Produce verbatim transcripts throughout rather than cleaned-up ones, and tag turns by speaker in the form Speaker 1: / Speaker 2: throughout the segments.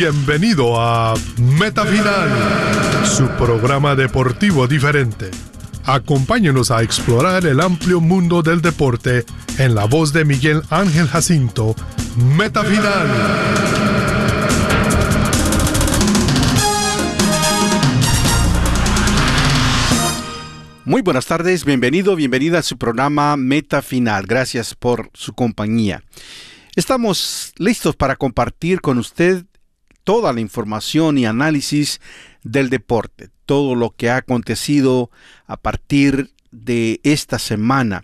Speaker 1: Bienvenido a Meta Final, su programa deportivo diferente. Acompáñenos a explorar el amplio mundo del deporte en la voz de Miguel Ángel Jacinto. Meta Final.
Speaker 2: Muy buenas tardes, bienvenido, bienvenida a su programa Meta Final. Gracias por su compañía. Estamos listos para compartir con usted toda la información y análisis del deporte, todo lo que ha acontecido a partir de esta semana.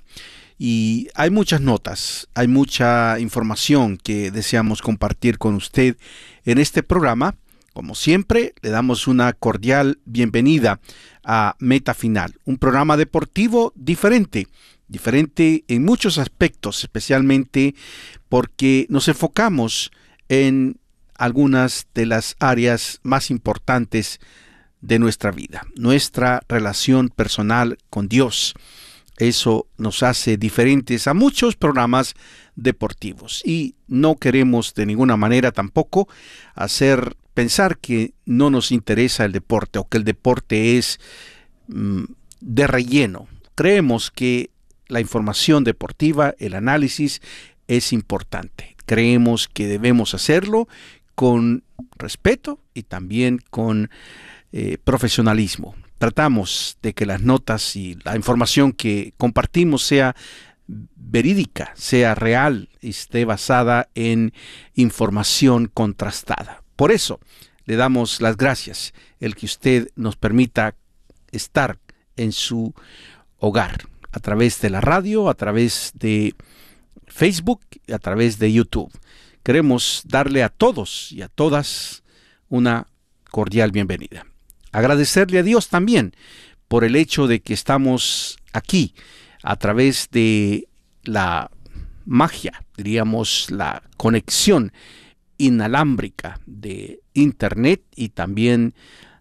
Speaker 2: Y hay muchas notas, hay mucha información que deseamos compartir con usted en este programa. Como siempre, le damos una cordial bienvenida a Meta Final, un programa deportivo diferente, diferente en muchos aspectos, especialmente porque nos enfocamos en algunas de las áreas más importantes de nuestra vida, nuestra relación personal con Dios. Eso nos hace diferentes a muchos programas deportivos y no queremos de ninguna manera tampoco hacer pensar que no nos interesa el deporte o que el deporte es mm, de relleno. Creemos que la información deportiva, el análisis es importante. Creemos que debemos hacerlo con respeto y también con eh, profesionalismo. Tratamos de que las notas y la información que compartimos sea verídica, sea real y esté basada en información contrastada. Por eso le damos las gracias el que usted nos permita estar en su hogar a través de la radio, a través de Facebook, a través de YouTube. Queremos darle a todos y a todas una cordial bienvenida. Agradecerle a Dios también por el hecho de que estamos aquí a través de la magia, diríamos la conexión inalámbrica de Internet y también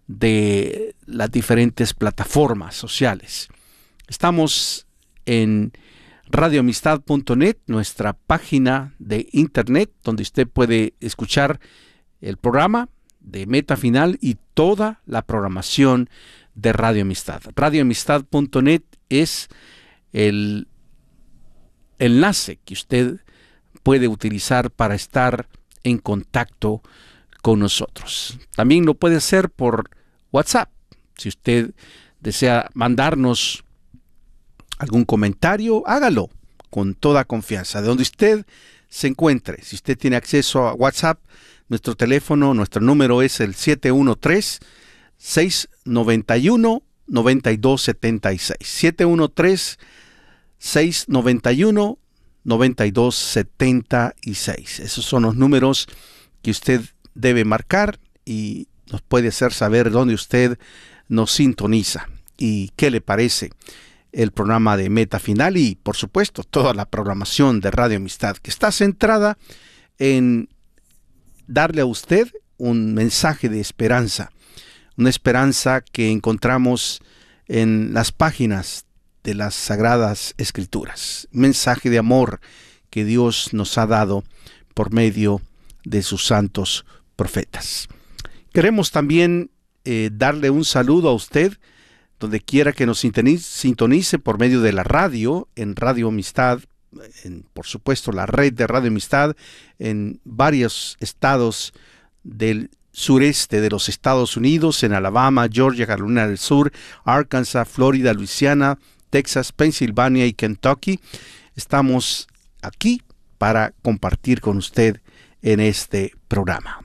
Speaker 2: de las diferentes plataformas sociales. Estamos en radio amistad punto net, nuestra página de Internet, donde usted puede escuchar el programa de Meta Final y toda la programación de Radio Amistad. radio amistad punto net es el enlace que usted puede utilizar para estar en contacto con nosotros. También lo puede hacer por WhatsApp. Si usted desea mandarnos algún comentario, hágalo con toda confianza, de donde usted se encuentre. Si usted tiene acceso a WhatsApp, nuestro teléfono, nuestro número es el siete uno tres, seis nueve uno, nueve dos siete seis. siete uno tres, seis nueve uno, nueve dos siete seis. Esos son los números que usted debe marcar y nos puede hacer saber dónde usted nos sintoniza y qué le parece el programa de Meta Final y, por supuesto, toda la programación de Radio Amistad, que está centrada en darle a usted un mensaje de esperanza, una esperanza que encontramos en las páginas de las Sagradas Escrituras, un mensaje de amor que Dios nos ha dado por medio de sus santos profetas. Queremos también eh, darle un saludo a usted, donde quiera que nos sintonice por medio de la radio, en Radio Amistad, en, por supuesto la red de Radio Amistad, en varios estados del sureste de los Estados Unidos, en Alabama, Georgia, Carolina del Sur, Arkansas, Florida, Luisiana, Texas, Pensilvania y Kentucky. Estamos aquí para compartir con usted en este programa.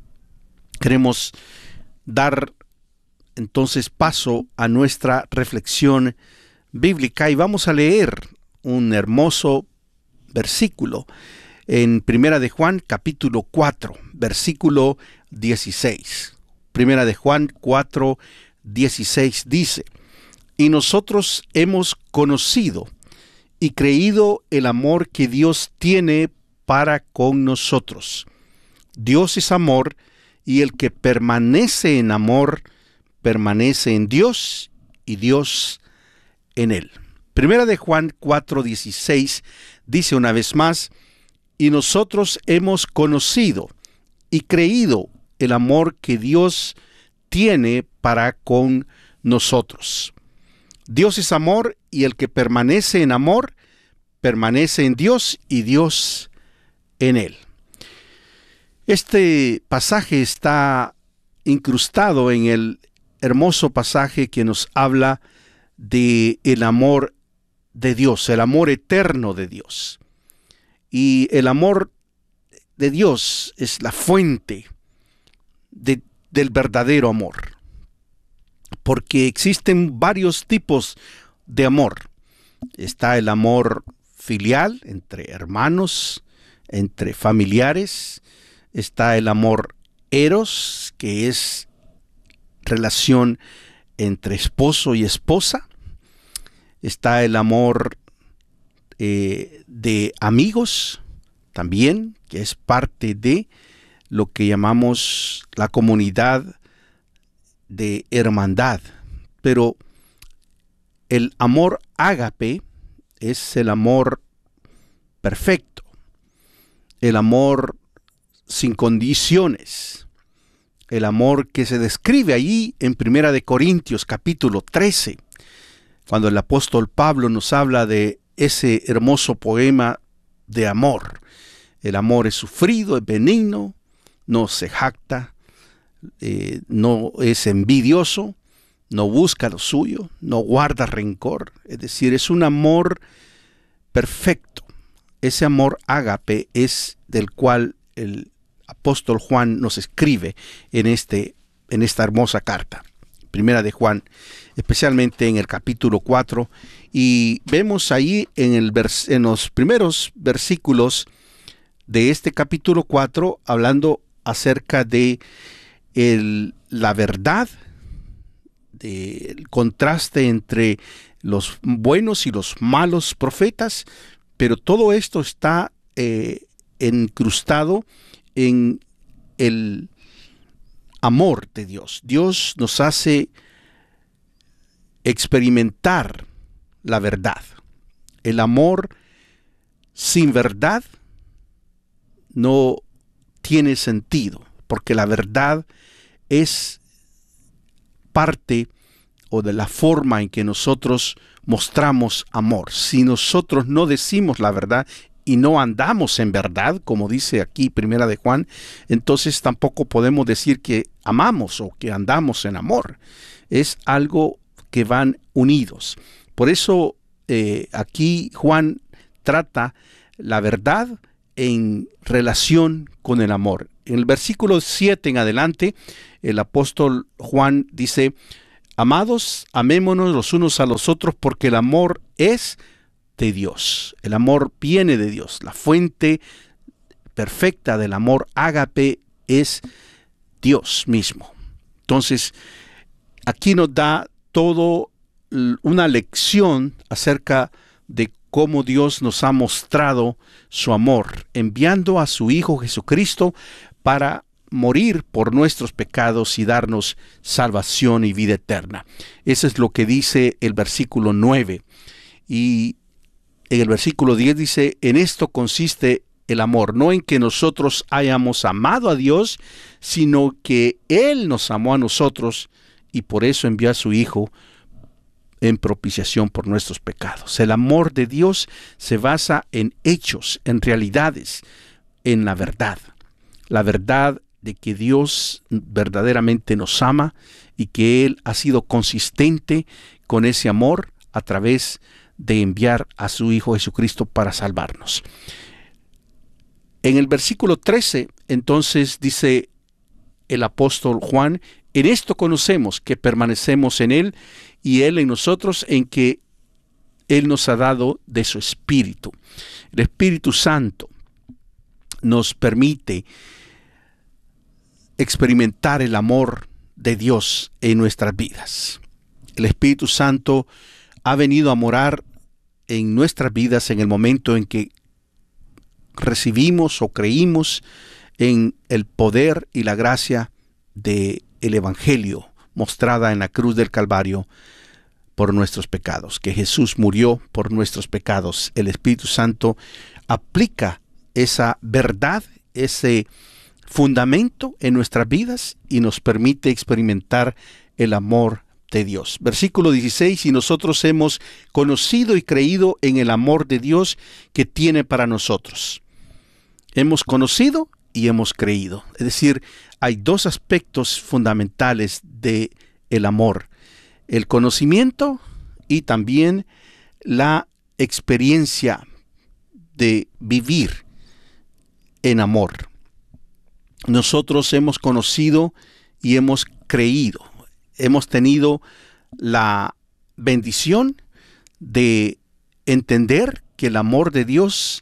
Speaker 2: Queremos dar entonces paso a nuestra reflexión bíblica y vamos a leer un hermoso versículo en Primera de Juan capítulo cuatro, versículo dieciséis. Primera de Juan cuatro, dieciséis dice: y nosotros hemos conocido y creído el amor que Dios tiene para con nosotros. Dios es amor, y el que permanece en amor permanece en Dios y Dios en él. Primera de Juan cuatro dieciséis dice una vez más: y nosotros hemos conocido y creído el amor que Dios tiene para con nosotros. Dios es amor, y el que permanece en amor, permanece en Dios y Dios en él. Este pasaje está incrustado en el hermoso pasaje que nos habla de el amor de Dios, el amor eterno de Dios. Y el amor de Dios es la fuente de, del verdadero amor, porque existen varios tipos de amor. Está el amor filial entre hermanos, entre familiares. Está el amor eros, que es relación entre esposo y esposa. Está el amor eh, de amigos también, que es parte de lo que llamamos la comunidad de hermandad. Pero el amor ágape es el amor perfecto, el amor sin condiciones, el amor que se describe allí en Primera de Corintios capítulo trece, cuando el apóstol Pablo nos habla de ese hermoso poema de amor. El amor es sufrido, es benigno, no se jacta, eh, no es envidioso, no busca lo suyo, no guarda rencor. Es decir, es un amor perfecto. Ese amor ágape es del cual el apóstol Juan nos escribe en, este, en esta hermosa carta. Primera de Juan, especialmente en el capítulo cuatro, y vemos ahí en, el vers- en los primeros versículos de este capítulo cuatro, hablando acerca de el, la verdad, del contraste entre los buenos y los malos profetas, pero todo esto está eh, incrustado en el amor de Dios. Dios nos hace experimentar la verdad. El amor sin verdad no tiene sentido, porque la verdad es parte o de la forma en que nosotros mostramos amor. Si nosotros no decimos la verdad y no andamos en verdad, como dice aquí Primera de Juan, entonces tampoco podemos decir que amamos o que andamos en amor. Es algo que van unidos. Por eso eh, aquí Juan trata la verdad en relación con el amor. En el versículo siete en adelante, el apóstol Juan dice: amados, amémonos los unos a los otros, porque el amor es de Dios. El amor viene de Dios. La fuente perfecta del amor ágape es Dios mismo. Entonces, aquí nos da todo una lección acerca de cómo Dios nos ha mostrado su amor, enviando a su Hijo Jesucristo para morir por nuestros pecados y darnos salvación y vida eterna. Eso es lo que dice el versículo nueve. Y en el versículo diez dice: en esto consiste el amor, no en que nosotros hayamos amado a Dios, sino que Él nos amó a nosotros y por eso envió a su Hijo en propiciación por nuestros pecados. El amor de Dios se basa en hechos, en realidades, en la verdad. La verdad de que Dios verdaderamente nos ama y que Él ha sido consistente con ese amor a través de enviar a su Hijo Jesucristo para salvarnos. En el versículo trece, entonces, dice el apóstol Juan: en esto conocemos que permanecemos en Él y Él en nosotros, en que Él nos ha dado de su Espíritu. El Espíritu Santo nos permite experimentar el amor de Dios en nuestras vidas. El Espíritu Santo ha venido a morar en nuestras vidas en el momento en que recibimos o creímos en el poder y la gracia del Evangelio mostrada en la cruz del Calvario por nuestros pecados, que Jesús murió por nuestros pecados. El Espíritu Santo aplica esa verdad, ese fundamento en nuestras vidas y nos permite experimentar el amor de Dios. Versículo dieciséis, y nosotros hemos conocido y creído en el amor de Dios que tiene para nosotros. Hemos conocido y hemos creído. Es decir, hay dos aspectos fundamentales de el amor: el conocimiento y también la experiencia de vivir en amor. Nosotros hemos conocido y hemos creído. Hemos tenido la bendición de entender que el amor de Dios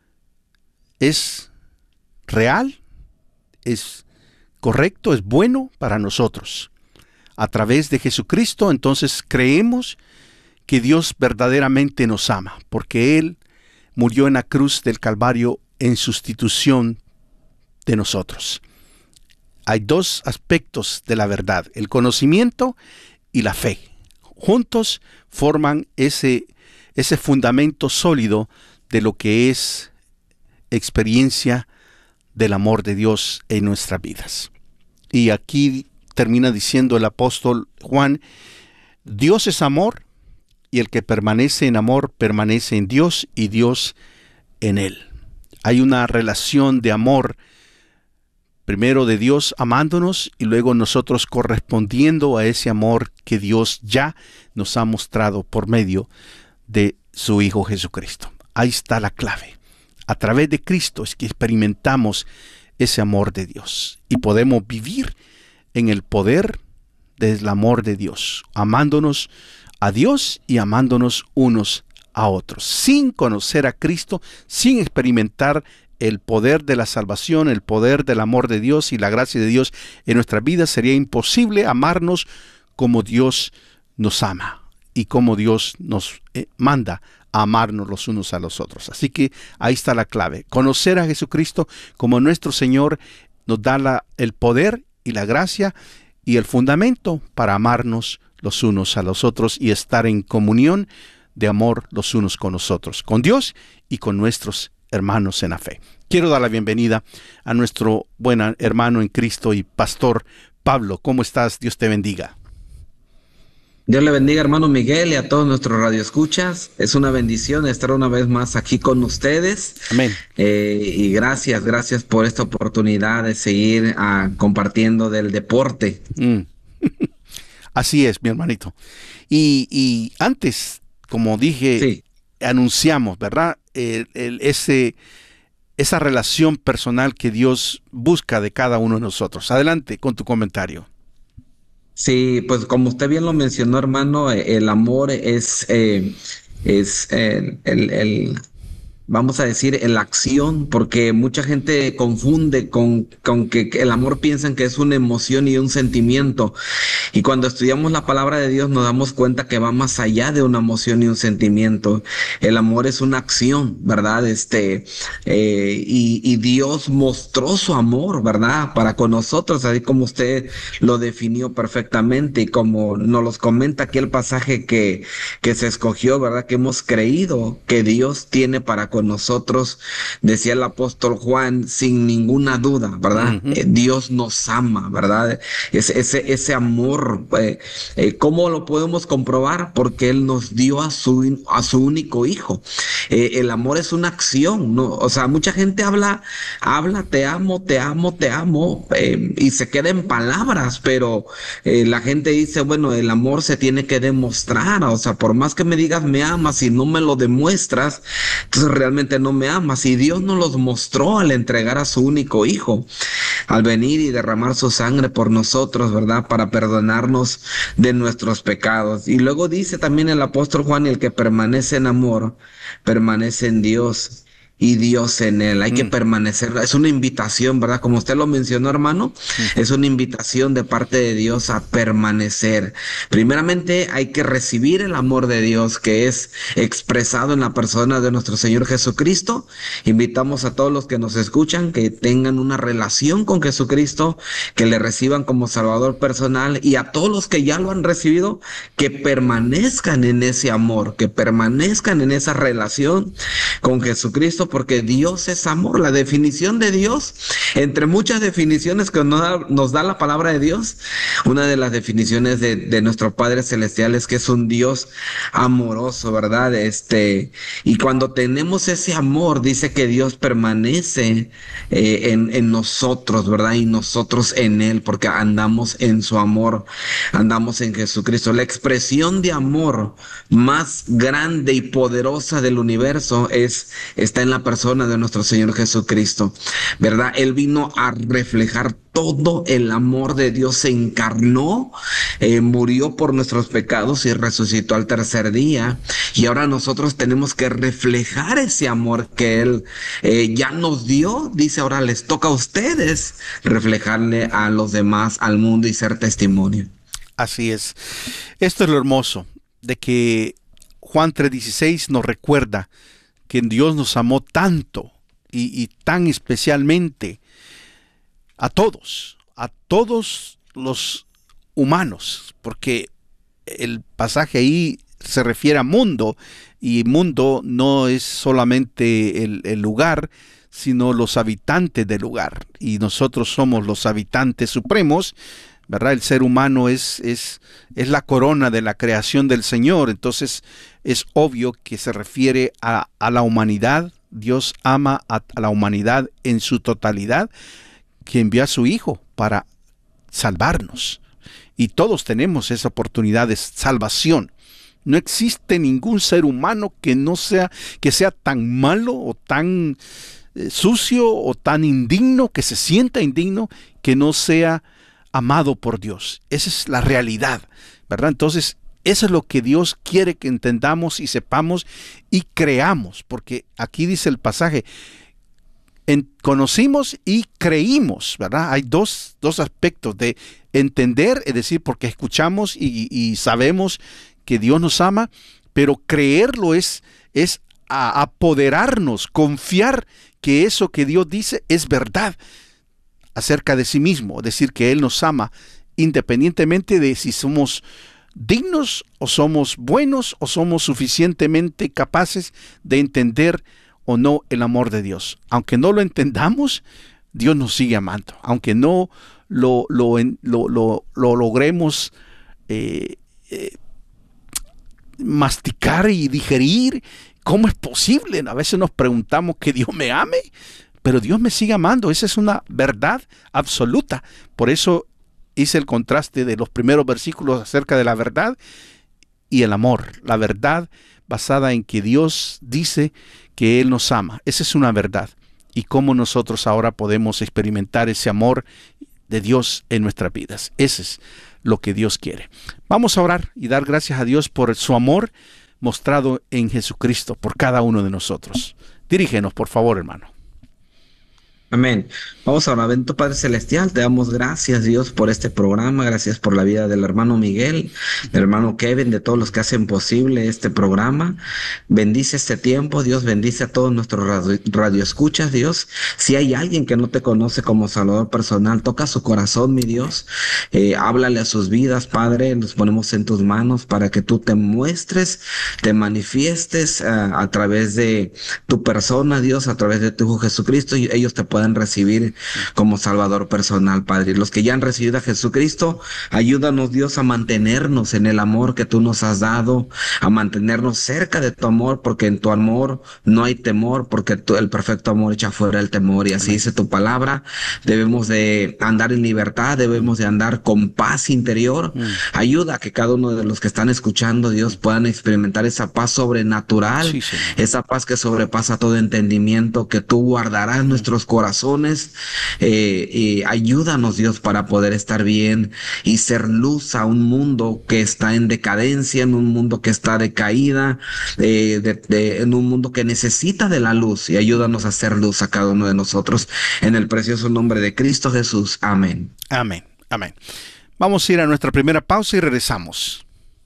Speaker 2: es real, es correcto, es bueno para nosotros. A través de Jesucristo, entonces, creemos que Dios verdaderamente nos ama, porque Él murió en la cruz del Calvario en sustitución de nosotros. Hay dos aspectos de la verdad: el conocimiento y la fe. Juntos forman ese, ese fundamento sólido de lo que es experiencia del amor de Dios en nuestras vidas. Y aquí termina diciendo el apóstol Juan: Dios es amor, y el que permanece en amor permanece en Dios y Dios en él. Hay una relación de amor, primero de Dios amándonos y luego nosotros correspondiendo a ese amor que Dios ya nos ha mostrado por medio de su Hijo Jesucristo. Ahí está la clave. A través de Cristo es que experimentamos ese amor de Dios y podemos vivir en el poder del amor de Dios, amándonos a Dios y amándonos unos a otros. Sin conocer a Cristo, sin experimentar el poder de la salvación, el poder del amor de Dios y la gracia de Dios en nuestras vidas, sería imposible amarnos como Dios nos ama y como Dios nos eh, manda a amarnos los unos a los otros. Así que ahí está la clave. Conocer a Jesucristo como nuestro Señor nos da la, el poder y la gracia y el fundamento para amarnos los unos a los otros y estar en comunión de amor los unos con nosotros, con Dios y con nuestros hermanos en la fe. Quiero dar la bienvenida a nuestro buen hermano en Cristo y pastor Pablo. ¿Cómo estás? Dios te bendiga.
Speaker 3: Dios le bendiga, hermano Miguel, y a todos nuestros radioescuchas. Es una bendición estar una vez más aquí con ustedes.
Speaker 2: Amén.
Speaker 3: Eh, y gracias, gracias por esta oportunidad de seguir uh, compartiendo del deporte.
Speaker 2: Mm. Así es, mi hermanito. Y, y antes, como dije, sí. anunciamos, ¿verdad? El, el, ese, esa relación personal que Dios busca de cada uno de nosotros. Adelante con tu comentario.
Speaker 3: Sí, pues como usted bien lo mencionó, hermano, el amor es, eh, es eh, el, el, vamos a decir, la acción, porque mucha gente confunde con, con que, que el amor piensan que es una emoción y un sentimiento. Y cuando estudiamos la palabra de Dios nos damos cuenta que va más allá de una emoción y un sentimiento. El amor es una acción, ¿verdad? Este, eh, y, y Dios mostró su amor, ¿verdad? Para con nosotros, así como usted lo definió perfectamente y como nos los comenta aquí el pasaje que, que se escogió, ¿verdad? Que hemos creído que Dios tiene para con nosotros, decía el apóstol Juan, sin ninguna duda, ¿verdad? Uh-huh. Eh, Dios nos ama, ¿verdad? Ese, ese, ese amor, eh, eh, ¿cómo lo podemos comprobar? Porque Él nos dio a su, a su único hijo. Eh, el amor es una acción, ¿no? O sea, mucha gente habla, habla, te amo, te amo, te amo, eh, y se queda en palabras, pero eh, la gente dice, bueno, el amor se tiene que demostrar, o sea, por más que me digas me amas y no me lo demuestras, entonces realmente no me amas. Y Dios nos los mostró al entregar a su único hijo, al venir y derramar su sangre por nosotros, ¿verdad? Para perdonarnos de nuestros pecados. Y luego dice también el apóstol Juan, el que permanece en amor, permanece en Dios y Dios en él. Hay mm. que permanecer. Es una invitación, ¿verdad? Como usted lo mencionó, hermano, mm. es una invitación de parte de Dios a permanecer. Primeramente hay que recibir el amor de Dios que es expresado en la persona de nuestro Señor Jesucristo. Invitamos a todos los que nos escuchan que tengan una relación con Jesucristo, que le reciban como Salvador personal, y a todos los que ya lo han recibido, que permanezcan en ese amor, que permanezcan en esa relación con Jesucristo, porque Dios es amor. La definición de Dios, entre muchas definiciones que nos da, nos da la palabra de Dios, una de las definiciones de, de nuestro Padre Celestial es que es un Dios amoroso, ¿verdad? Este, y cuando tenemos ese amor, dice que Dios permanece eh, en, en nosotros, ¿verdad? Y nosotros en Él, porque andamos en su amor, andamos en Jesucristo. La expresión de amor más grande y poderosa del universo es, está en la persona de nuestro Señor Jesucristo, ¿verdad? Él vino a reflejar todo el amor de Dios, se encarnó, eh, murió por nuestros pecados y resucitó al tercer día. Y ahora nosotros tenemos que reflejar ese amor que Él eh, ya nos dio. Dice, ahora les toca a ustedes reflejarle a los demás, al mundo, y ser testimonio.
Speaker 2: Así es. Esto es lo hermoso, de que Juan tres dieciséis nos recuerda que Dios nos amó tanto y, y tan especialmente a todos, a todos los humanos, porque el pasaje ahí se refiere a mundo, y mundo no es solamente el, el lugar, sino los habitantes del lugar, y nosotros somos los habitantes supremos, ¿verdad? El ser humano es, es, es la corona de la creación del Señor, entonces es obvio que se refiere a, a la humanidad. Dios ama a, a la humanidad en su totalidad, que envió a su Hijo para salvarnos. Y todos tenemos esa oportunidad de salvación. No existe ningún ser humano que no sea, que sea tan malo o tan eh, sucio o tan indigno, que se sienta indigno, que no sea amado por Dios. Esa es la realidad, ¿verdad? Entonces, eso es lo que Dios quiere que entendamos y sepamos y creamos, porque aquí dice el pasaje, En, conocimos y creímos, ¿verdad? Hay dos, dos aspectos de entender, es decir, porque escuchamos y, y sabemos que Dios nos ama, pero creerlo es, es a apoderarnos, confiar que eso que Dios dice es verdad acerca de sí mismo, es decir, que Él nos ama independientemente de si somos dignos o somos buenos o somos suficientemente capaces de entender o no el amor de Dios. Aunque no lo entendamos, Dios nos sigue amando. Aunque no lo, lo, lo, lo, lo logremos eh, eh, masticar y digerir, ¿cómo es posible? A veces nos preguntamos que Dios me ame, pero Dios me sigue amando. Esa es una verdad absoluta. Por eso hice el contraste de los primeros versículos acerca de la verdad y el amor. La verdad basada en que Dios dice que Él nos ama. Esa es una verdad. Y cómo nosotros ahora podemos experimentar ese amor de Dios en nuestras vidas. Ese es lo que Dios quiere. Vamos a orar y dar gracias a Dios por su amor mostrado en Jesucristo por cada uno de nosotros. Dirígenos, por favor, hermano.
Speaker 3: Amén. Vamos a orar. Bendito Padre Celestial, te damos gracias, Dios, por este programa. Gracias por la vida del hermano Miguel, del hermano Kevin, de todos los que hacen posible este programa. Bendice este tiempo, Dios. Bendice a todos nuestros radio, radioescuchas, Dios. Si hay alguien que no te conoce como Salvador personal, toca su corazón, mi Dios. Eh, háblale a sus vidas, Padre. Nos ponemos en tus manos para que tú te muestres, te manifiestes uh, a través de tu persona, Dios, a través de tu Hijo Jesucristo, y ellos te pueden recibir como Salvador personal, Padre. Los que ya han recibido a Jesucristo, ayúdanos, Dios, a mantenernos en el amor que tú nos has dado, a mantenernos cerca de tu amor, porque en tu amor no hay temor, porque tú, el perfecto amor echa fuera el temor, y así dice tu palabra. Debemos de andar en libertad, debemos de andar con paz interior. Mm. Ayuda a que cada uno de los que están escuchando, Dios, puedan experimentar esa paz sobrenatural, sí, esa paz que sobrepasa todo entendimiento, que tú guardarás mm. nuestros corazones. Eh, eh, ayúdanos, Dios, para poder estar bien y ser luz a un mundo que está en decadencia, en un mundo que está de caída, eh, de, de, en un mundo que necesita de la luz, y ayúdanos a ser luz a cada uno de nosotros, en el precioso nombre de Cristo Jesús. Amén.
Speaker 2: Amén. Amén. Vamos a ir a nuestra primera pausa y regresamos.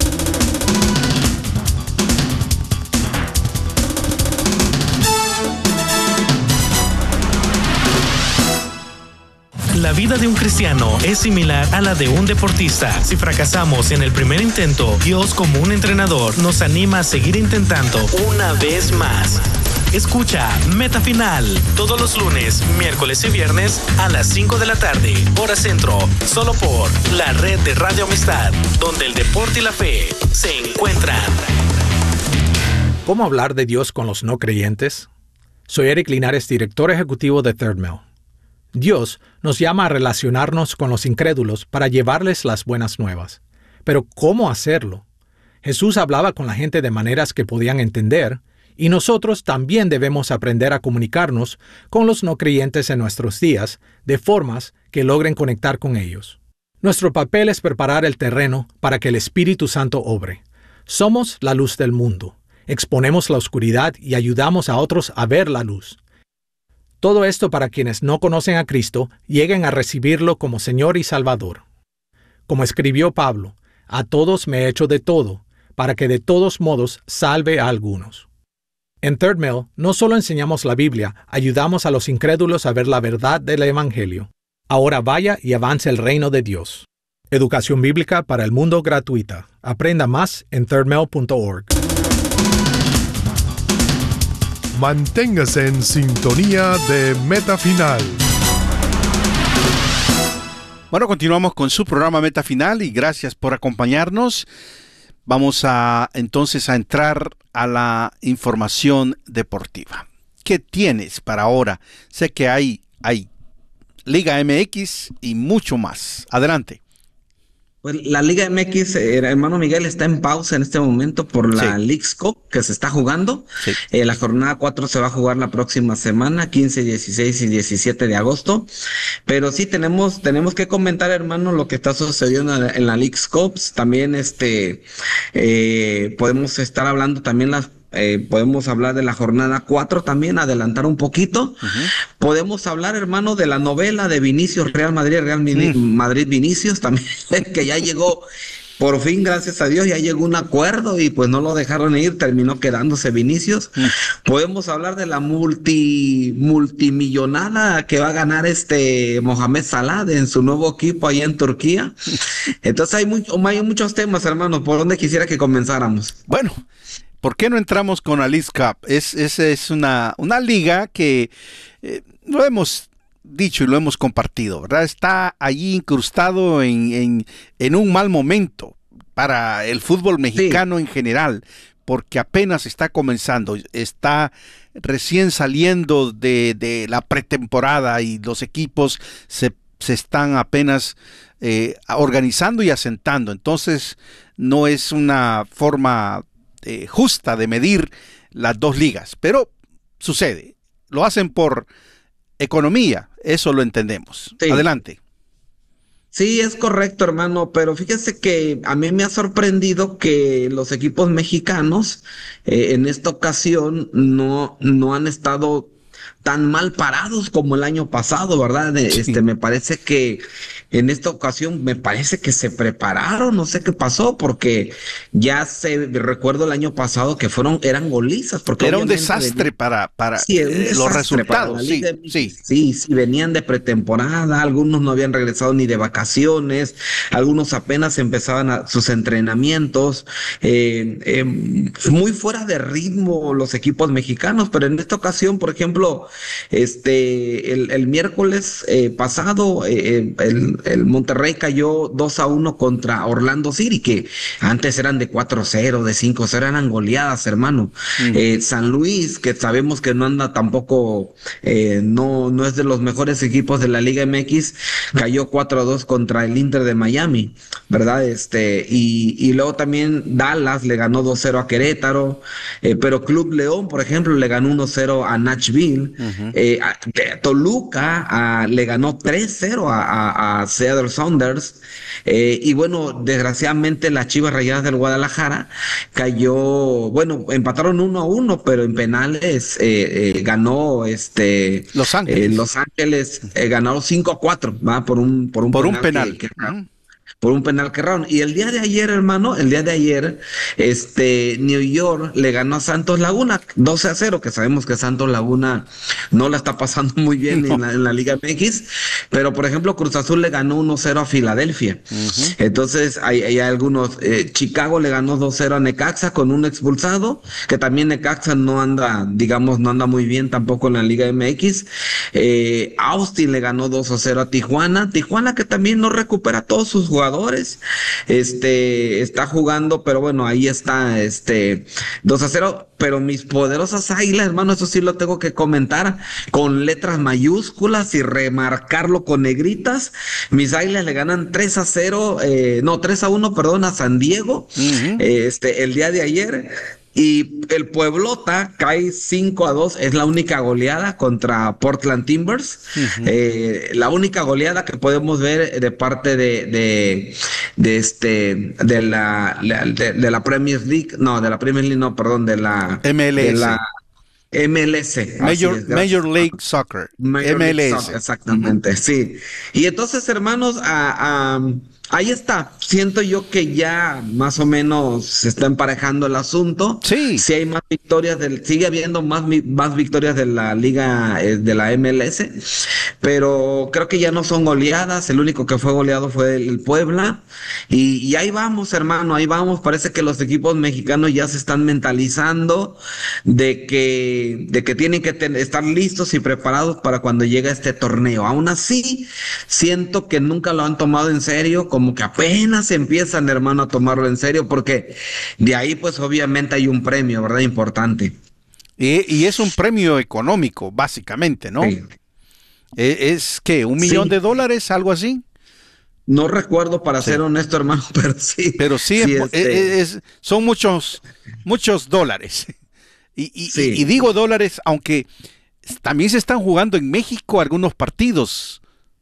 Speaker 4: La vida de un cristiano es similar a la de un deportista. Si fracasamos en el primer intento, Dios, como un entrenador, nos anima a seguir intentando una vez más. Escucha Meta Final todos los lunes, miércoles y viernes a las cinco de la tarde, hora centro, solo por la red de Radio Amistad, donde el deporte y la fe se encuentran.
Speaker 5: ¿Cómo hablar de Dios con los no creyentes? Soy Eric Linares, director ejecutivo de Third Mill. Dios nos llama a relacionarnos con los incrédulos para llevarles las buenas nuevas. Pero ¿cómo hacerlo? Jesús hablaba con la gente de maneras que podían entender, y nosotros también debemos aprender a comunicarnos con los no creyentes en nuestros días de formas que logren conectar con ellos. Nuestro papel es preparar el terreno para que el Espíritu Santo obre. Somos la luz del mundo. Exponemos la oscuridad y ayudamos a otros a ver la luz. Todo esto para quienes no conocen a Cristo lleguen a recibirlo como Señor y Salvador. Como escribió Pablo, a todos me he hecho de todo, para que de todos modos salve a algunos. En Third Mill no solo enseñamos la Biblia, ayudamos a los incrédulos a ver la verdad del Evangelio. Ahora vaya y avance el reino de Dios. Educación bíblica para el mundo gratuita. Aprenda más en third mill punto org.
Speaker 1: Manténgase en sintonía de Meta Final.
Speaker 2: Bueno, continuamos con su programa Meta Final y gracias por acompañarnos. Vamos a entonces a entrar a la información deportiva. ¿Qué tienes para ahora? Sé que hay, hay Liga M X y mucho más. Adelante.
Speaker 3: Pues la Liga M X, eh, hermano Miguel, está en pausa en este momento por la
Speaker 2: Sí.
Speaker 3: Leagues Cup que se está jugando.
Speaker 2: Sí.
Speaker 3: Eh, la jornada cuatro se va a jugar la próxima semana, quince, dieciséis y diecisiete de agosto. Pero sí tenemos, tenemos que comentar, hermano, lo que está sucediendo en la, en la Leagues Cup. También este, eh, podemos estar hablando también las Eh, podemos hablar de la jornada cuatro también, adelantar un poquito. Uh-huh. Podemos hablar, hermano, de la novela de Vinicius, Real Madrid, Real Mini- uh-huh. Madrid Vinicius también, que ya llegó, por fin, gracias a Dios, ya llegó un acuerdo y pues no lo dejaron ir, terminó quedándose Vinicius. Uh-huh. Podemos hablar de la multi multimillonada que va a ganar este Mohamed Salah en su nuevo equipo allá en Turquía. Entonces hay, muy, hay muchos temas, hermano, por donde quisiera que comenzáramos.
Speaker 2: Bueno, ¿por qué no entramos con la Leagues Cup? Es, es, es una, una liga que eh, lo hemos dicho y lo hemos compartido, ¿verdad? Está allí incrustado en, en, en un mal momento para el fútbol mexicano sí. en general, porque apenas está comenzando, está recién saliendo de, de la pretemporada y los equipos se, se están apenas eh, organizando y asentando. Entonces, no es una forma Eh, justa de medir las dos ligas, pero sucede, lo hacen por economía, eso lo entendemos. Sí. Adelante.
Speaker 3: Sí, es correcto, hermano, pero fíjese que a mí me ha sorprendido que los equipos mexicanos eh, en esta ocasión no, no han estado tan mal parados como el año pasado, ¿verdad? Sí. Este, me parece que en esta ocasión me parece que se prepararon, no sé qué pasó, porque ya se recuerdo el año pasado que fueron eran golizas, porque
Speaker 2: era un desastre venía, para para
Speaker 3: sí, un desastre
Speaker 2: los resultados,
Speaker 3: para
Speaker 2: sí,
Speaker 3: de,
Speaker 2: sí,
Speaker 3: sí, sí, venían de pretemporada, algunos no habían regresado ni de vacaciones, algunos apenas empezaban a, sus entrenamientos, eh, eh, muy fuera de ritmo los equipos mexicanos, pero en esta ocasión, por ejemplo, este el, el miércoles eh, pasado eh, el, el Monterrey cayó dos a uno contra Orlando City, que antes eran de cuatro cero, de cinco cero, eran goleadas, hermano. Mm. Eh, San Luis, que sabemos que no anda tampoco, eh, no, no es de los mejores equipos de la Liga M X, cayó cuatro a dos contra el Inter de Miami, ¿verdad? Este, y, y luego también Dallas le ganó dos cero a Querétaro, eh, pero Club León, por ejemplo, le ganó uno cero a Nashville. Uh-huh. eh, a, a Toluca a, le ganó tres cero a, a, a Seattle Sounders, eh, y bueno, desgraciadamente las Chivas Rayadas del Guadalajara cayó, bueno, empataron uno a uno, pero en penales eh, eh, ganó este
Speaker 2: Los Ángeles,
Speaker 3: eh, Los Ángeles eh, ganaron cinco a cuatro, ¿va? por un por un
Speaker 2: por
Speaker 3: penal,
Speaker 2: un penal.
Speaker 3: Que, que, uh-huh. por un penal que erraron. Y el día de ayer, hermano, el día de ayer, este, New York le ganó a Santos Laguna doce a cero, que sabemos que Santos Laguna no la está pasando muy bien no. en, la, en la Liga M X, pero por ejemplo Cruz Azul le ganó uno cero a Filadelfia. Uh-huh. Entonces hay, hay algunos, eh, Chicago le ganó dos cero a Necaxa con un expulsado, que también Necaxa no anda, digamos, no anda muy bien tampoco en la Liga M X. Eh, Austin le ganó dos a cero a Tijuana, Tijuana que también no recupera todos sus jugadores, este, está jugando, pero bueno, ahí está, este, dos a cero, pero mis poderosas Águilas, hermano, eso sí lo tengo que comentar, con letras mayúsculas y remarcarlo con negritas, mis Águilas le ganan tres a cero, eh, no, tres a uno, perdón, a San Diego, uh-huh. eh, este, el día de ayer. Y el Pueblota cae cinco a dos, es la única goleada contra Portland Timbers, uh-huh. eh, la única goleada que podemos ver de parte de de, de este de la de, de la Premier League, no, de la Premier League, no, perdón, de la
Speaker 2: M L S.
Speaker 3: De la M L S.
Speaker 2: Major, es, Major League Soccer.
Speaker 3: Major
Speaker 2: M L S.
Speaker 3: League Soccer, exactamente, uh-huh. sí. Y entonces, hermanos, a, a ahí está, siento yo que ya más o menos se está emparejando el asunto.
Speaker 2: Sí.
Speaker 3: Si hay más victorias, del, sigue habiendo más, más victorias de la liga, de la M L S, pero creo que ya no son goleadas, el único que fue goleado fue el Puebla, y, y ahí vamos, hermano, ahí vamos, parece que los equipos mexicanos ya se están mentalizando de que, de que tienen que ten, estar listos y preparados para cuando llegue este torneo. Aún así, siento que nunca lo han tomado en serio, como que apenas empiezan, hermano, a tomarlo en serio, porque de ahí pues obviamente hay un premio, ¿verdad? Importante.
Speaker 2: Y, y es un premio económico, básicamente, ¿no? Sí. ¿Es qué? ¿Un millón sí. de dólares? ¿Algo así?
Speaker 3: No recuerdo, para sí. ser honesto, hermano, pero sí.
Speaker 2: Pero sí, sí es, este... es, es, son muchos, muchos dólares. Y, y, sí. y, y digo dólares, aunque también se están jugando en México algunos partidos.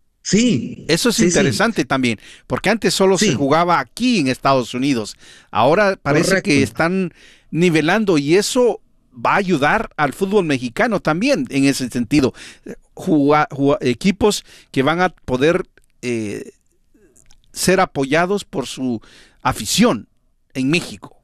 Speaker 3: Sí.
Speaker 2: Eso es
Speaker 3: sí,
Speaker 2: interesante sí. también, porque antes solo sí. se jugaba aquí en Estados Unidos. Ahora parece Correcto. que están nivelando, y eso va a ayudar al fútbol mexicano también en ese sentido. Juga, juga, equipos que van a poder eh, ser apoyados por su afición en México.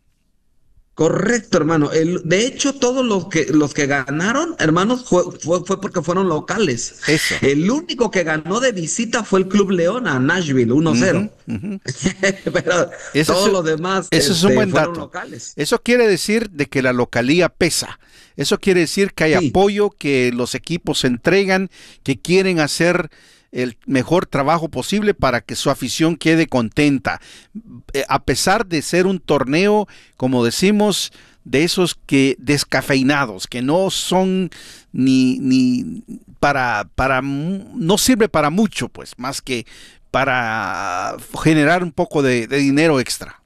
Speaker 3: Correcto, hermano. El, de hecho, todos los que los que ganaron, hermanos, fue, fue, fue porque fueron locales.
Speaker 2: Eso.
Speaker 3: El único que ganó de visita fue el Club León a Nashville, uno cero. Uh-huh, uh-huh. Pero eso todos es, los demás
Speaker 2: eso
Speaker 3: este,
Speaker 2: es un buen
Speaker 3: fueron
Speaker 2: dato.
Speaker 3: locales.
Speaker 2: Eso quiere decir de que la localía pesa. Eso quiere decir que hay sí. apoyo, que los equipos se entregan, que quieren hacer el mejor trabajo posible para que su afición quede contenta, eh, a pesar de ser un torneo, como decimos, de esos que descafeinados, que no son ni, ni para, para, no sirve para mucho, pues, más que para generar un poco de, de dinero extra.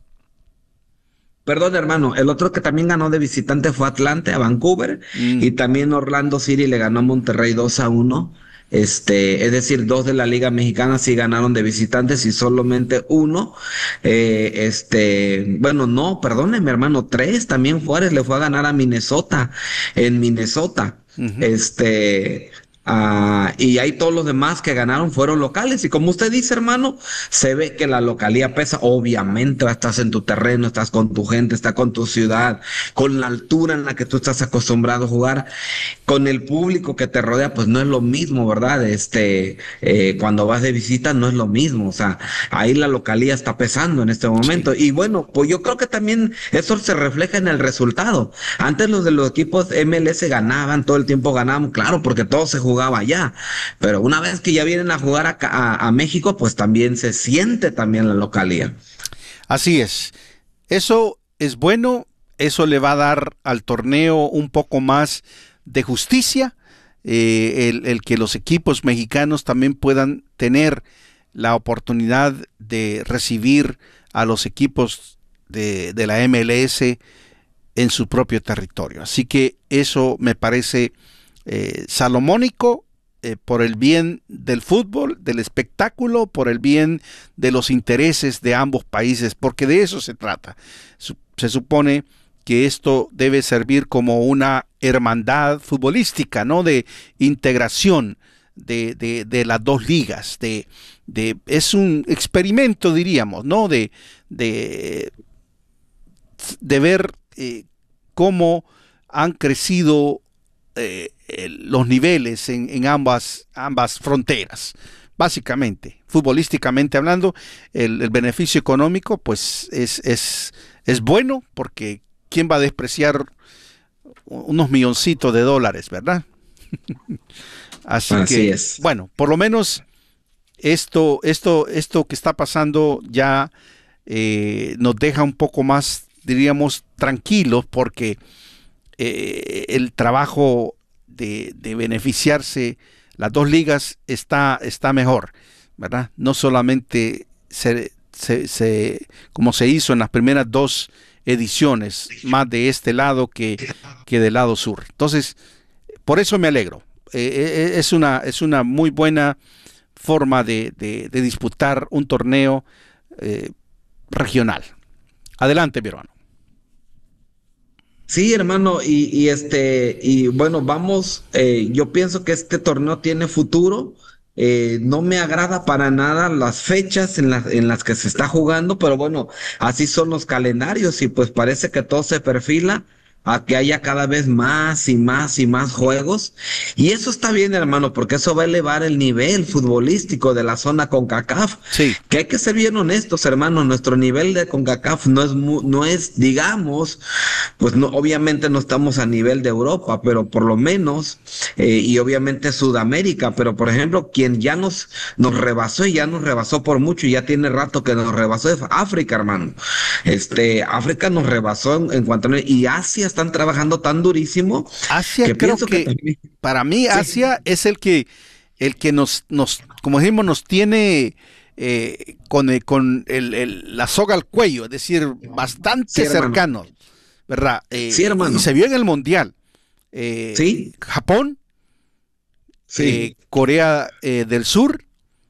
Speaker 3: Perdón, hermano, el otro que también ganó de visitante fue Atlante a Vancouver, mm. y también Orlando City le ganó a Monterrey dos a uno. Este, es decir, dos de la Liga Mexicana sí ganaron de visitantes y solamente uno, eh, este, bueno, no, perdónenme, hermano, tres, también Juárez le fue a ganar a Minnesota, en Minnesota, uh-huh. este, uh, y ahí todos los demás que ganaron fueron locales, y como usted dice, hermano, se ve que la localía pesa. Obviamente estás en tu terreno, estás con tu gente, estás con tu ciudad, con la altura en la que tú estás acostumbrado a jugar, con el público que te rodea, pues no es lo mismo, ¿verdad? Este, eh, cuando vas de visita no es lo mismo, o sea, ahí la localía está pesando en este momento, sí. y bueno, pues yo creo que también eso se refleja en el resultado. Antes los de los equipos M L S ganaban, todo el tiempo ganaban, claro, porque todo se jugaba allá, pero una vez que ya vienen a jugar a, a, a México, pues también se siente también la localía.
Speaker 2: Así es, eso es bueno, eso le va a dar al torneo un poco más de justicia, eh, el, el que los equipos mexicanos también puedan tener la oportunidad de recibir a los equipos de, de la M L S en su propio territorio. Así que eso me parece eh, salomónico, eh, por el bien del fútbol, del espectáculo, por el bien de los intereses de ambos países, porque de eso se trata. Se supone que esto debe servir como una hermandad futbolística, ¿no? De integración de, de, de las dos ligas. De, de, es un experimento, diríamos, ¿no? De, de, de ver eh, cómo han crecido eh, los niveles en, en ambas, ambas fronteras. Básicamente, futbolísticamente hablando, el, el beneficio económico pues es, es, es bueno, porque ¿quién va a despreciar unos milloncitos de dólares, verdad? Así, Así que, es. Bueno, por lo menos esto, esto, esto que está pasando ya eh, nos deja un poco más, diríamos, tranquilos, porque eh, el trabajo de, de beneficiarse las dos ligas está, está mejor, ¿verdad? No solamente se, se, se, como se hizo en las primeras dos ediciones, más de este lado que, que del lado sur. Entonces, por eso me alegro. Eh, es, una, es una muy buena forma de, de, de disputar un torneo eh, regional. Adelante, mi hermano.
Speaker 3: Sí, hermano, y, y este, y bueno, vamos, eh, yo pienso que este torneo tiene futuro. Eh, no me agrada para nada las fechas en las, en las que se está jugando, pero bueno, así son los calendarios y pues parece que todo se perfila a que haya cada vez más y más y más juegos. Y eso está bien, hermano, porque eso va a elevar el nivel futbolístico de la zona CONCACAF.
Speaker 2: Sí.
Speaker 3: Que hay que ser bien honestos, hermano, nuestro nivel de CONCACAF no es, no es, digamos, pues no, obviamente no estamos a nivel de Europa, pero por lo menos, eh, y obviamente Sudamérica, pero por ejemplo, quien ya nos, nos rebasó y ya nos rebasó por mucho, y ya tiene rato que nos rebasó, es África, hermano. Este, África nos rebasó en, en cuanto a, y Asia están trabajando tan durísimo.
Speaker 2: Asia que creo que, que para mí Asia sí. es el que el que nos, nos como dijimos, nos tiene eh, con, el, con el, el, la soga al cuello, es decir, bastante sí, cercanos, ¿verdad? Eh,
Speaker 3: sí, hermano.
Speaker 2: Y se vio en el Mundial. Eh,
Speaker 3: sí.
Speaker 2: Japón,
Speaker 3: sí.
Speaker 2: eh, Corea eh, del Sur,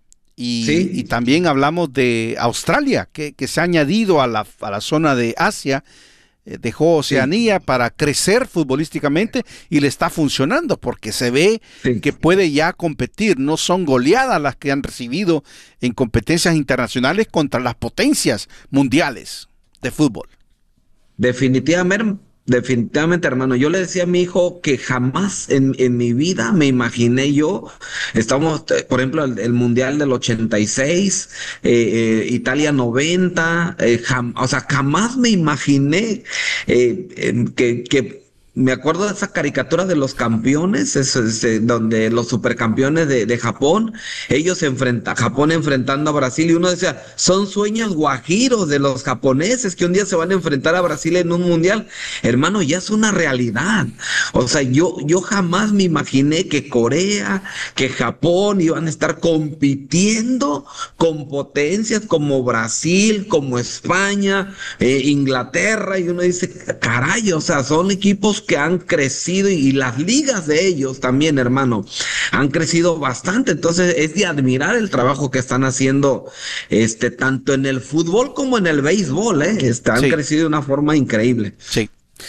Speaker 2: y, sí. y también hablamos de Australia, que, que se ha añadido a la, a la zona de Asia. Dejó Oceanía sí. para crecer futbolísticamente y le está funcionando porque se ve sí. que puede ya competir. No son goleadas las que han recibido en competencias internacionales contra las potencias mundiales de fútbol.
Speaker 3: Definitivamente, definitivamente, hermano. Yo le decía a mi hijo que jamás en, en mi vida me imaginé yo, estamos, por ejemplo, el, el Mundial del ochenta y seis, eh, eh, Italia noventa, eh, jam, o sea, jamás me imaginé eh, eh, que, que me acuerdo de esa caricatura de los campeones, es, es, es, donde los supercampeones de, de Japón, ellos se enfrentan, Japón enfrentando a Brasil, y uno decía, son sueños guajiros de los japoneses que un día se van a enfrentar a Brasil en un mundial. Hermano, ya es una realidad. O sea, yo, yo jamás me imaginé que Corea, que Japón iban a estar compitiendo con potencias como Brasil, como España, eh, Inglaterra, y uno dice, caray, o sea, son equipos que han crecido y, y las ligas de ellos también, hermano, han crecido bastante. Entonces es de admirar el trabajo que están haciendo, este, tanto en el fútbol como en el béisbol, ¿eh? Este, han sí. crecido de una forma increíble.
Speaker 2: Sí,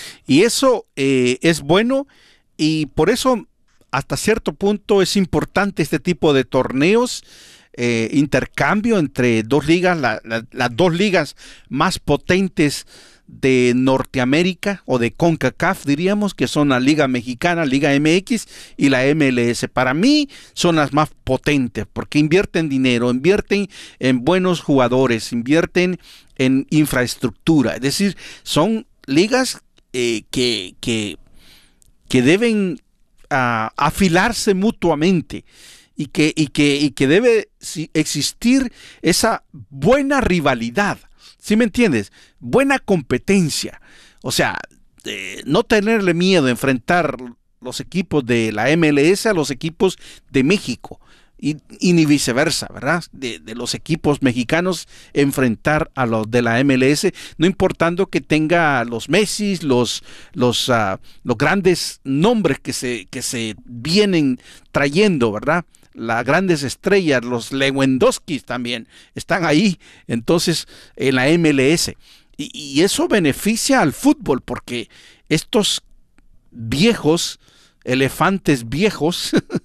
Speaker 2: y eso eh, es bueno, y por eso hasta cierto punto es importante este tipo de torneos, eh, intercambio entre dos ligas, la, la, las dos ligas más potentes de Norteamérica o de CONCACAF, diríamos, que son la Liga Mexicana, Liga M X y la M L S. Para mí son las más potentes porque invierten dinero, invierten en buenos jugadores, invierten en infraestructura. Es decir, son ligas eh, que, que, que deben uh, afilarse mutuamente y que, y, que, y que debe existir esa buena rivalidad. ¿Sí me entiendes? Buena competencia. O sea, eh, no tenerle miedo a enfrentar los equipos de la M L S a los equipos de México. Y, y ni viceversa, ¿verdad? De, de los equipos mexicanos enfrentar a los de la M L S, no importando que tenga los Messi, los, los, uh, los grandes nombres que se, que se vienen trayendo, ¿verdad? Las grandes estrellas, los Lewandowski también están ahí, entonces en la M L S. Y, y eso beneficia al fútbol porque estos viejos, elefantes viejos,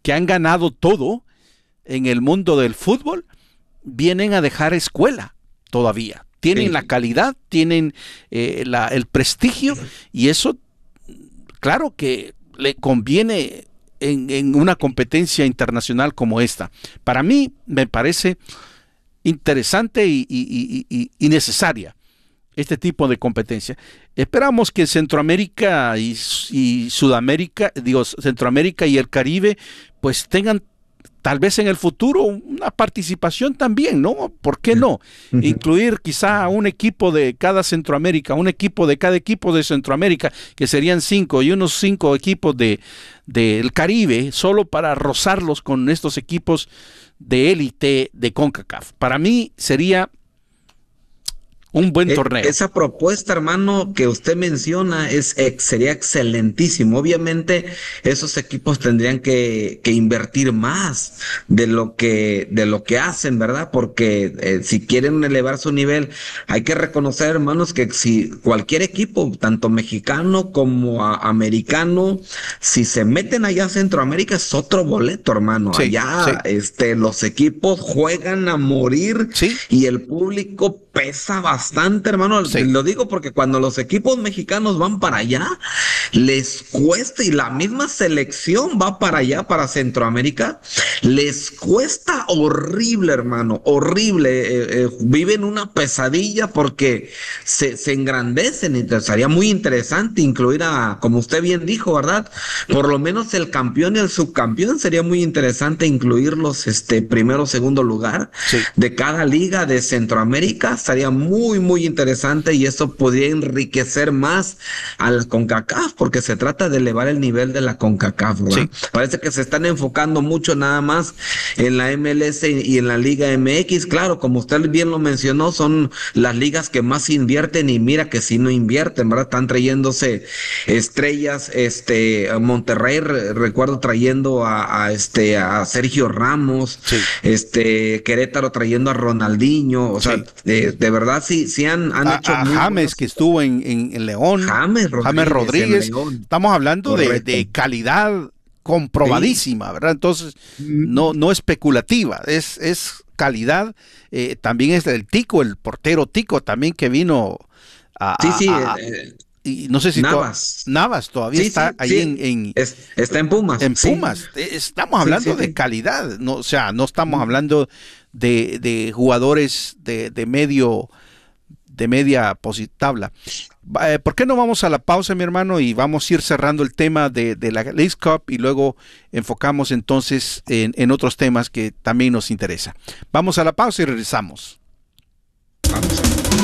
Speaker 2: que han ganado todo en el mundo del fútbol, vienen a dejar escuela todavía. Tienen sí. la calidad, tienen eh, la, el prestigio, y eso, claro que le conviene en, en una competencia internacional como esta. Para mí me parece interesante y, y, y, y necesaria este tipo de competencia. Esperamos que Centroamérica y, y Sudamérica, digo, Centroamérica y el Caribe, pues tengan tal vez en el futuro una participación también, ¿no? ¿Por qué no? Uh-huh. Incluir quizá un equipo de cada Centroamérica, un equipo de cada equipo de Centroamérica, que serían cinco, y unos cinco equipos de del Caribe, solo para rozarlos con estos equipos de élite de CONCACAF. Para mí sería un buen torneo.
Speaker 3: Esa propuesta, hermano, que usted menciona es sería excelentísimo. Obviamente esos equipos tendrían que, que invertir más de lo que de lo que hacen, ¿verdad? Porque eh, si quieren elevar su nivel, hay que reconocer, hermanos, que si cualquier equipo, tanto mexicano como a, americano, si se meten allá a Centroamérica es otro boleto, hermano. Sí, allá sí. este los equipos juegan a morir, sí. y el público pesa bastante, hermano. Sí. Lo digo porque cuando los equipos mexicanos van para allá, les cuesta, y la misma selección va para allá, para Centroamérica, les cuesta horrible, hermano, horrible. Eh, eh, viven una pesadilla porque se, se engrandecen. Entonces sería muy interesante incluir a, como usted bien dijo, ¿verdad? Por lo menos el campeón y el subcampeón sería muy interesante incluirlos, este, primero o segundo lugar, sí. de cada liga de Centroamérica. Estaría muy, muy interesante, y eso podría enriquecer más a la CONCACAF, porque se trata de elevar el nivel de la CONCACAF, ¿verdad? Sí. Parece que se están enfocando mucho nada más en la M L S y en la Liga M X. Claro, como usted bien lo mencionó, son las ligas que más invierten, y mira que si no invierten, ¿verdad? Están trayéndose estrellas, este, Monterrey, re, recuerdo trayendo a, a este, a Sergio Ramos, sí. este, Querétaro trayendo a Ronaldinho, o sí. sea, de, de verdad sí, sí han, han
Speaker 2: a,
Speaker 3: hecho
Speaker 2: a James buenos... que estuvo en, en, en León,
Speaker 3: James Rodríguez,
Speaker 2: James Rodríguez. Estamos hablando de, de calidad comprobadísima, sí. ¿verdad? Entonces mm. no, no especulativa, es, es calidad. Eh, también es el Tico, el portero Tico también, que vino a,
Speaker 3: sí, sí,
Speaker 2: a, a
Speaker 3: eh,
Speaker 2: y no sé si
Speaker 3: Navas,
Speaker 2: to, Navas todavía sí,
Speaker 3: sí,
Speaker 2: está ahí
Speaker 3: sí.
Speaker 2: en, en
Speaker 3: es, está en Pumas,
Speaker 2: en Pumas.
Speaker 3: Sí.
Speaker 2: Estamos hablando
Speaker 3: sí, sí,
Speaker 2: de
Speaker 3: sí.
Speaker 2: calidad, no, o sea, no estamos mm. hablando de, de jugadores de, de medio de media tabla. Eh, ¿Por qué no vamos a la pausa, mi hermano, y vamos a ir cerrando el tema de, de la Leagues Cup, y luego enfocamos entonces en, en otros temas que también nos interesa? Vamos a la pausa y regresamos.
Speaker 3: Vamos.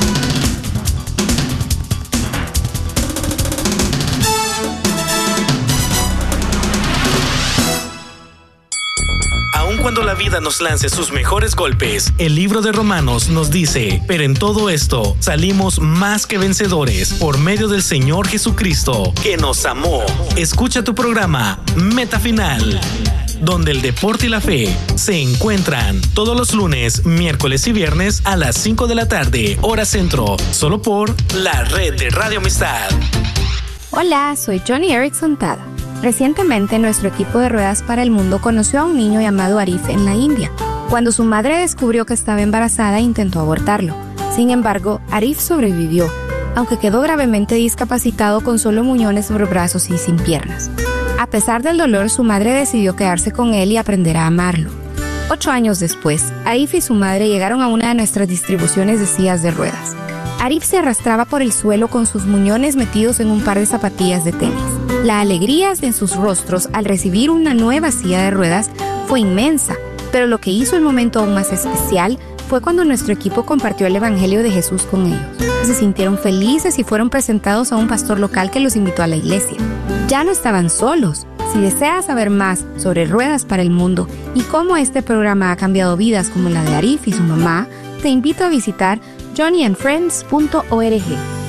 Speaker 4: Aun cuando la vida nos lance sus mejores golpes, el libro de Romanos nos dice: pero en todo esto salimos más que vencedores por medio del Señor Jesucristo, que nos amó. Escucha tu programa Meta Final, donde el deporte y la fe se encuentran todos los lunes, miércoles y viernes a las cinco de la tarde, hora centro, solo por la red de Radio Amistad.
Speaker 6: Hola, soy Johnny Erickson Tada. Recientemente, nuestro equipo de Ruedas para el Mundo conoció a un niño llamado Arif en la India. Cuando su madre descubrió que estaba embarazada, intentó abortarlo. Sin embargo, Arif sobrevivió, aunque quedó gravemente discapacitado con solo muñones sobre brazos y sin piernas. A pesar del dolor, su madre decidió quedarse con él y aprender a amarlo. Ocho años después, Arif y su madre llegaron a una de nuestras distribuciones de sillas de ruedas. Arif se arrastraba por el suelo con sus muñones metidos en un par de zapatillas de tenis. La alegría en sus rostros al recibir una nueva silla de ruedas fue inmensa, pero lo que hizo el momento aún más especial fue cuando nuestro equipo compartió el Evangelio de Jesús con ellos. Se sintieron felices y fueron presentados a un pastor local que los invitó a la iglesia. Ya no estaban solos. Si deseas saber más sobre Ruedas para el Mundo y cómo este programa ha cambiado vidas como la de Arif y su mamá, te invito a visitar johnny and friends punto org.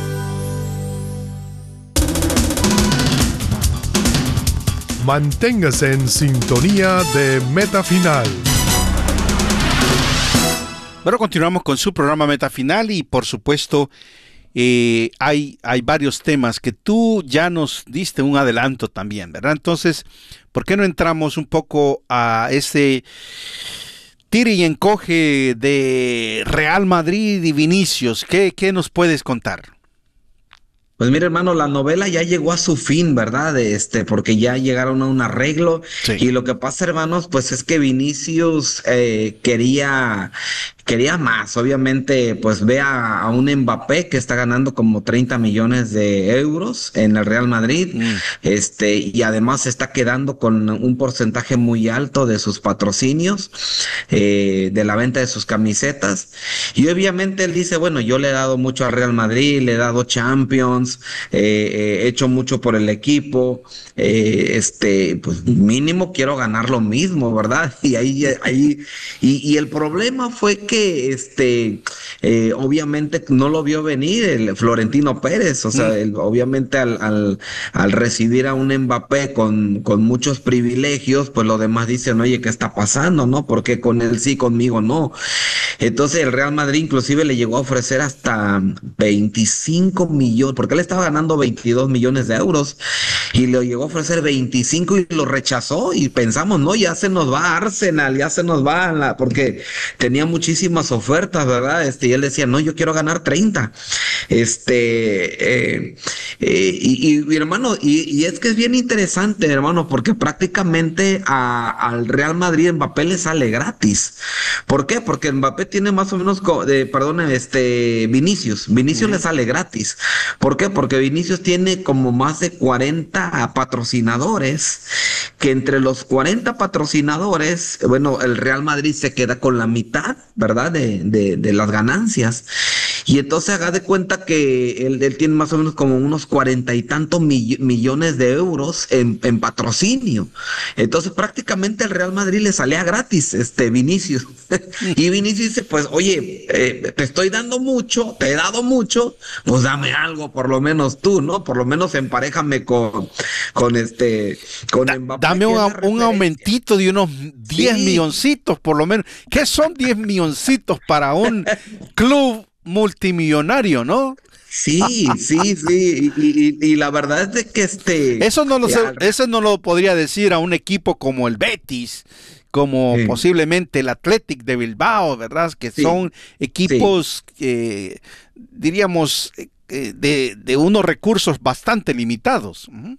Speaker 1: Manténgase en sintonía de Meta Final.
Speaker 2: Bueno, continuamos con su programa Meta Final, y por supuesto eh, hay, hay varios temas que tú ya nos diste un adelanto también, ¿verdad? Entonces, ¿por qué no entramos un poco a ese tire y encoge de Real Madrid y Vinicius? ¿Qué, qué nos puedes contar?
Speaker 3: Pues mira, hermano, la novela ya llegó a su fin, ¿verdad? Este, porque ya llegaron a un arreglo.
Speaker 2: Sí.
Speaker 3: Y lo que pasa, hermanos, pues es que Vinicius eh, quería, quería más. Obviamente, pues ve a, a un Mbappé que está ganando como treinta millones de euros en el Real Madrid.
Speaker 2: Mm.
Speaker 3: Este, y además se está quedando con un porcentaje muy alto de sus patrocinios, eh, de la venta de sus camisetas. Y obviamente él dice, bueno, yo le he dado mucho al Real Madrid, le he dado Champions. Eh, eh, he hecho mucho por el equipo, eh, este, pues mínimo quiero ganar lo mismo, ¿verdad? Y ahí, ahí, y, y el problema fue que, este, eh, obviamente no lo vio venir el Florentino Pérez, o sea, el, obviamente al, al, al recibir a un Mbappé con, con muchos privilegios, pues los demás dicen, oye, ¿qué está pasando, no? ¿Por qué con él sí, conmigo no? Entonces el Real Madrid inclusive le llegó a ofrecer hasta veinticinco millones, porque él estaba ganando veintidós millones de euros y le llegó a ofrecer veinticinco y lo rechazó y pensamos, no, ya se nos va a Arsenal, ya se nos va a la, porque tenía muchísimas ofertas, ¿verdad? Este, y él decía, no, yo quiero ganar treinta. Este, eh, eh, y, y, y hermano, y, y es que es bien interesante, hermano, porque prácticamente a, al Real Madrid Mbappé le sale gratis. ¿Por qué? Porque Mbappé tiene más o menos, de, perdón, este, Vinicius, Vinicius mm. le sale gratis. ¿Por qué? Porque Vinicius tiene como más de cuarenta patrocinadores, que entre los cuarenta patrocinadores, bueno, el Real Madrid se queda con la mitad, ¿verdad? De, de, de las ganancias. Y entonces haga de cuenta que él, él tiene más o menos como unos cuarenta y tantos mill- millones de euros en, en patrocinio. Entonces prácticamente el Real Madrid le salía gratis, este Vinicius. Y Vinicius dice, pues oye, eh, te estoy dando mucho, te he dado mucho, pues dame algo por lo menos tú, ¿no? Por lo menos emparéjame con, con este, con
Speaker 2: da,
Speaker 3: Mbappé.
Speaker 2: Dame un, un aumentito de unos diez sí. milloncitos por lo menos. ¿Qué son diez milloncitos para un club multimillonario, no?
Speaker 3: Sí, sí, sí, y, y, y la verdad es de que este...
Speaker 2: Eso no lo,
Speaker 3: eh,
Speaker 2: al... eso no lo podría decir a un equipo como el Betis, como sí. posiblemente el Athletic de Bilbao, ¿verdad? Que sí. son equipos, sí. eh, diríamos, eh, de, de unos recursos bastante limitados. Uh-huh.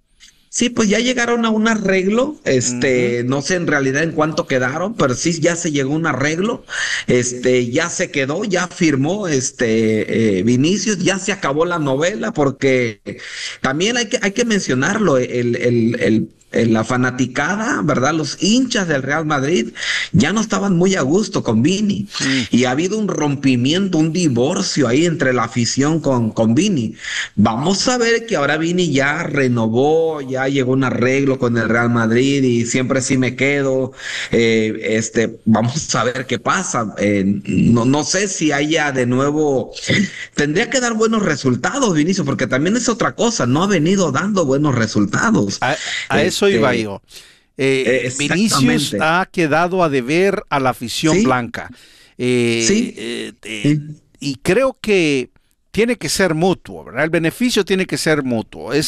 Speaker 3: Sí, pues ya llegaron a un arreglo, este, uh-huh. no sé en realidad en cuánto quedaron, pero sí ya se llegó a un arreglo, este, ya se quedó, ya firmó, este, eh, Vinicius, ya se acabó la novela, porque también hay que, hay que mencionarlo, el, el, el la fanaticada, ¿verdad? Los hinchas del Real Madrid ya no estaban muy a gusto con Vini. Mm. Y ha habido un rompimiento, un divorcio ahí entre la afición con, con Vini. Vamos a ver que ahora Vini ya renovó, ya llegó a un arreglo con el Real Madrid y siempre sí me quedo. Eh, este, vamos a ver qué pasa. Eh, no, no sé si haya de nuevo... Tendría que dar buenos resultados, Vinicius, porque también es otra cosa. No ha venido dando buenos resultados.
Speaker 2: A, a eso Eso iba yo. Eh, Vinicius ha quedado a deber a la afición ¿Sí? blanca. Eh,
Speaker 3: ¿Sí?
Speaker 2: Eh, eh, ¿Sí? Y creo que tiene que ser mutuo, ¿verdad? El beneficio tiene que ser mutuo. Es